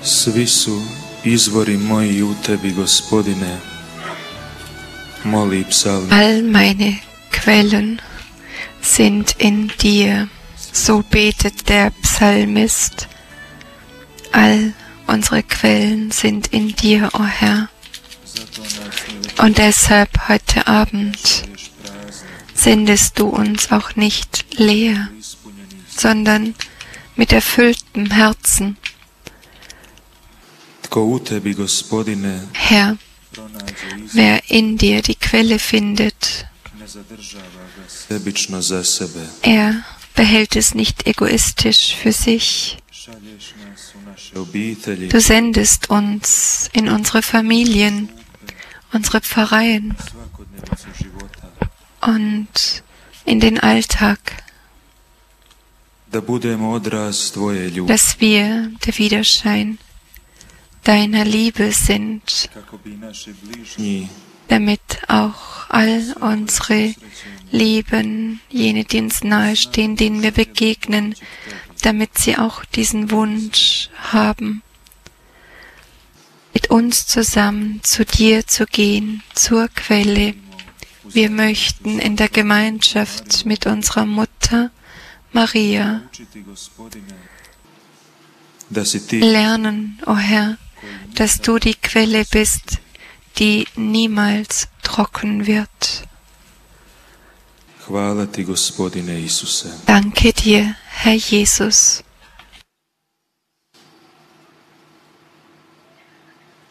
Svi su izvori moji u tebi, Gospodine, moli psalm. All meine Quellen sind in dir, so betet der Psalmist. All unsere Quellen sind in dir, o Herr. Und deshalb heute Abend sendest du uns auch nicht leer, sondern mit erfülltem Herzen. Herr, wer in dir die Quelle findet, er behält es nicht egoistisch für sich. Du sendest uns in unsere Familien, unsere Pfarreien und in den Alltag, dass wir der Widerschein deiner Liebe sind, damit auch all unsere Lieben, jene, die uns nahestehen, denen wir begegnen, damit sie auch diesen Wunsch haben, mit uns zusammen zu dir zu gehen, zur Quelle. Wir möchten in der Gemeinschaft mit unserer Mutter Maria lernen, o Herr, dass du die Quelle bist, die niemals trocken wird. Danke dir, Herr Jesus.